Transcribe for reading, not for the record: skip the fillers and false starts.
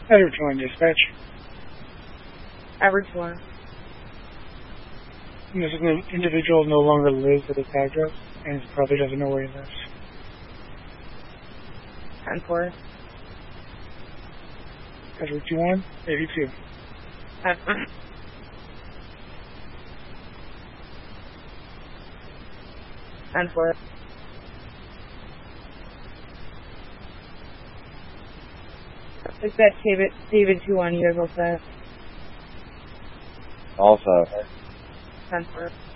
Edward 1 dispatch. Edward 1. This individual no longer lives at his address and probably doesn't know where he lives. 10-4. Edward 2-1, 82. 10-4. Is that David 2-1, you guys all set? Also. 10-4.